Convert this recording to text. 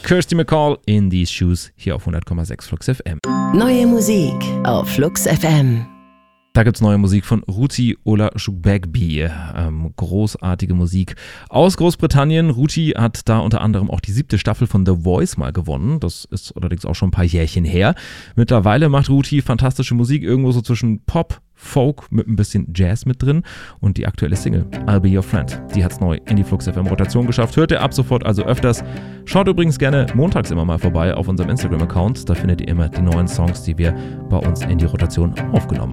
Kirsty MacColl in These Shoes hier auf 100,6 Flux FM. Neue Musik auf Flux FM. Da gibt's neue Musik von Ruti Olajuwon. Großartige Musik aus Großbritannien. Ruti hat da unter anderem auch die 7. Staffel von The Voice mal gewonnen. Das ist allerdings auch schon ein paar Jährchen her. Mittlerweile macht Ruti fantastische Musik, irgendwo so zwischen Pop, Folk mit ein bisschen Jazz mit drin. Und die aktuelle Single, I'll Be Your Friend, die hat's neu in die Flux FM Rotation geschafft. Hört ihr ab sofort also öfters. Schaut übrigens gerne montags immer mal vorbei auf unserem Instagram-Account. Da findet ihr immer die neuen Songs, die wir bei uns in die Rotation aufgenommen haben.